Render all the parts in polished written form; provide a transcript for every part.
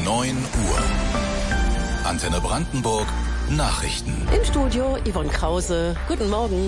9 Uhr. Antenne Brandenburg, Nachrichten. Im Studio Yvonne Krause. Guten Morgen.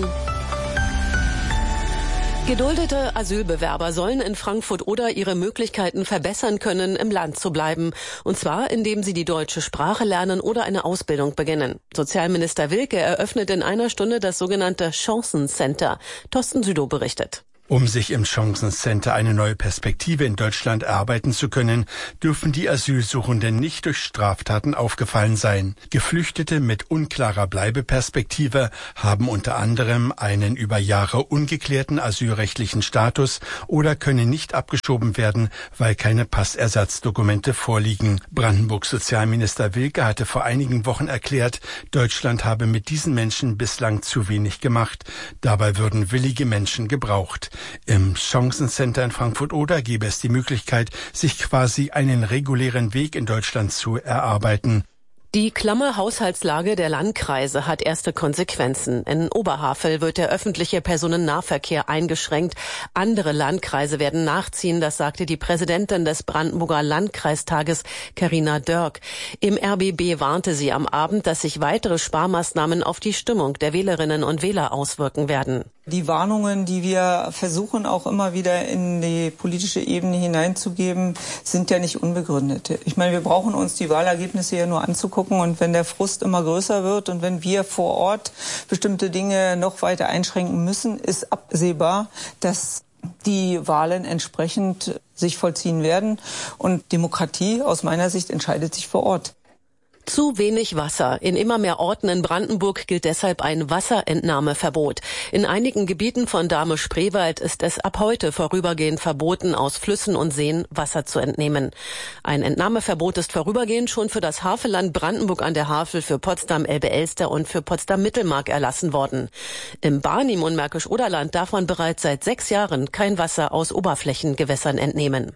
Geduldete Asylbewerber sollen in Frankfurt-Oder ihre Möglichkeiten verbessern können, im Land zu bleiben. Und zwar, indem sie die deutsche Sprache lernen oder eine Ausbildung beginnen. Sozialminister Wilke eröffnet in einer Stunde das sogenannte Chancencenter. Thorsten Südow berichtet. Um sich im Chancencenter eine neue Perspektive in Deutschland erarbeiten zu können, dürfen die Asylsuchenden nicht durch Straftaten aufgefallen sein. Geflüchtete mit unklarer Bleibeperspektive haben unter anderem einen über Jahre ungeklärten asylrechtlichen Status oder können nicht abgeschoben werden, weil keine Passersatzdokumente vorliegen. Brandenburgs Sozialminister Wilke hatte vor einigen Wochen erklärt, Deutschland habe mit diesen Menschen bislang zu wenig gemacht. Dabei würden willige Menschen gebraucht. Im Chancencenter in Frankfurt-Oder gäbe es die Möglichkeit, sich quasi einen regulären Weg in Deutschland zu erarbeiten. Die klamme Haushaltslage der Landkreise hat erste Konsequenzen. In Oberhavel wird der öffentliche Personennahverkehr eingeschränkt. Andere Landkreise werden nachziehen, das sagte die Präsidentin des Brandenburger Landkreistages, Carina Dörk. Im RBB warnte sie am Abend, dass sich weitere Sparmaßnahmen auf die Stimmung der Wählerinnen und Wähler auswirken werden. Die Warnungen, die wir versuchen auch immer wieder in die politische Ebene hineinzugeben, sind ja nicht unbegründet. Ich meine, wir brauchen uns die Wahlergebnisse ja nur anzugucken, und wenn der Frust immer größer wird und wenn wir vor Ort bestimmte Dinge noch weiter einschränken müssen, ist absehbar, dass die Wahlen entsprechend sich vollziehen werden. Und Demokratie aus meiner Sicht entscheidet sich vor Ort. Zu wenig Wasser. In immer mehr Orten in Brandenburg gilt deshalb ein Wasserentnahmeverbot. In einigen Gebieten von Dahme-Spreewald ist es ab heute vorübergehend verboten, aus Flüssen und Seen Wasser zu entnehmen. Ein Entnahmeverbot ist vorübergehend schon für das Havelland Brandenburg an der Havel, für Potsdam, Elbe-Elster und für Potsdam-Mittelmark erlassen worden. Im Barnim und Märkisch-Oderland darf man bereits seit 6 Jahren kein Wasser aus Oberflächengewässern entnehmen.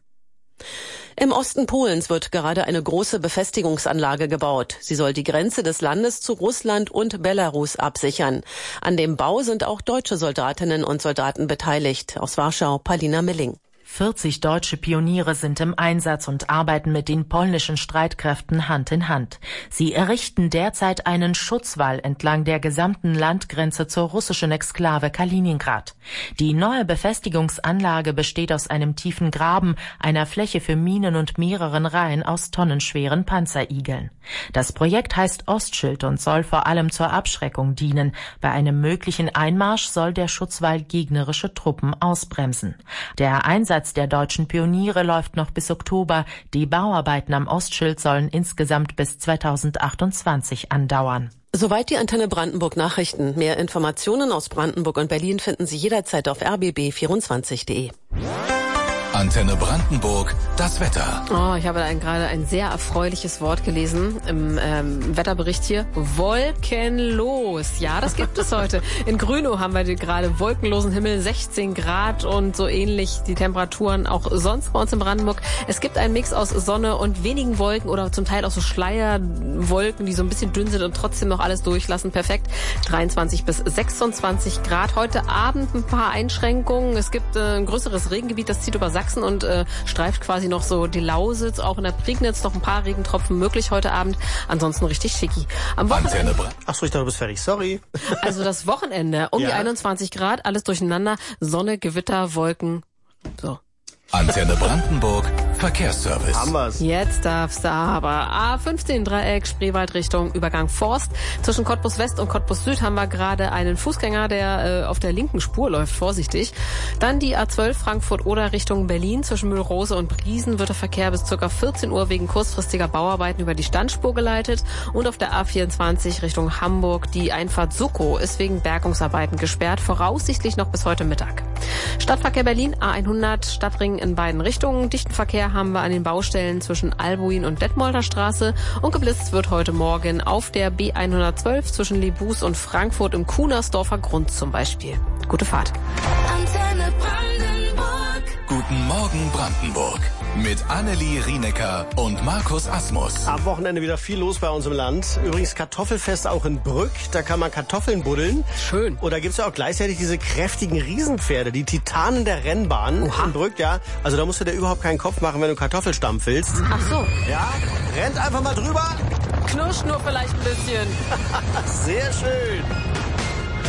Im Osten Polens wird gerade eine große Befestigungsanlage gebaut. Sie soll die Grenze des Landes zu Russland und Belarus absichern. An dem Bau sind auch deutsche Soldatinnen und Soldaten beteiligt. Aus Warschau, Paulina Milling. 40 deutsche Pioniere sind im Einsatz und arbeiten mit den polnischen Streitkräften Hand in Hand. Sie errichten derzeit einen Schutzwall entlang der gesamten Landgrenze zur russischen Exklave Kaliningrad. Die neue Befestigungsanlage besteht aus einem tiefen Graben, einer Fläche für Minen und mehreren Reihen aus tonnenschweren Panzerigeln. Das Projekt heißt Ostschild und soll vor allem zur Abschreckung dienen. Bei einem möglichen Einmarsch soll der Schutzwall gegnerische Truppen ausbremsen. Der Einsatz der deutschen Pioniere läuft noch bis Oktober. Die Bauarbeiten am Ostschild sollen insgesamt bis 2028 andauern. Soweit die Antenne Brandenburg Nachrichten. Mehr Informationen aus Brandenburg und Berlin finden Sie jederzeit auf rbb24.de. Antenne Brandenburg, das Wetter. Oh, ich habe gerade ein sehr erfreuliches Wort gelesen im Wetterbericht hier. Wolkenlos. Ja, das gibt es heute. In Grünow haben wir gerade wolkenlosen Himmel, 16 Grad und so ähnlich die Temperaturen auch sonst bei uns in Brandenburg. Es gibt einen Mix aus Sonne und wenigen Wolken oder zum Teil auch so Schleierwolken, die so ein bisschen dünn sind und trotzdem noch alles durchlassen. Perfekt. 23 bis 26 Grad. Heute Abend ein paar Einschränkungen. Es gibt ein größeres Regengebiet, das zieht über Sachsen und streift quasi noch so die Lausitz, auch in der Prignitz noch ein paar Regentropfen möglich heute Abend. Ansonsten richtig schicki. Am Wochenende. Achso, ich dachte, du bist fertig. Sorry. Also das Wochenende um die 21 Grad, alles durcheinander. Sonne, Gewitter, Wolken. So. Antenne Brandenburg, Verkehrsservice. Haben wir's. Jetzt darfst du aber. A15 Dreieck, Spreewald Richtung Übergang Forst. Zwischen Cottbus West und Cottbus Süd haben wir gerade einen Fußgänger, der auf der linken Spur läuft, vorsichtig. Dann die A12 Frankfurt-Oder Richtung Berlin. Zwischen Mühlrose und Briesen wird der Verkehr bis ca. 14 Uhr wegen kurzfristiger Bauarbeiten über die Standspur geleitet. Und auf der A24 Richtung Hamburg die Einfahrt Suckow ist wegen Bergungsarbeiten gesperrt, voraussichtlich noch bis heute Mittag. Stadtverkehr Berlin, A100 Stadtring in beiden Richtungen. Dichten Verkehr haben wir an den Baustellen zwischen Albuin und Detmolder Straße und geblitzt wird heute Morgen auf der B112 zwischen Lebus und Frankfurt im Kunersdorfer Grund zum Beispiel. Gute Fahrt. Antenne Brandenburg. Guten Morgen Brandenburg. Mit Annelie Rienecker und Markus Asmus. Am Wochenende wieder viel los bei uns im Land. Übrigens Kartoffelfest auch in Brück. Da kann man Kartoffeln buddeln. Schön. Und da gibt's ja auch gleichzeitig diese kräftigen Riesenpferde, die Titanen der Rennbahn in Brück, ja. Also da musst du dir überhaupt keinen Kopf machen, wenn du Kartoffelstampf willst. Ach so. Ja, rennt einfach mal drüber. Knurscht nur vielleicht ein bisschen. Sehr schön.